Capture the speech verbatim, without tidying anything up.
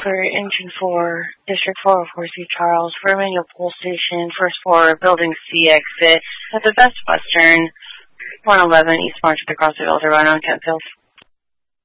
for engine four, District four oh four C Charles, for Emmanuel Pole Station, first floor, building C exit, at the Best Western, one eleven East March, across the Eldorado on Kentfield.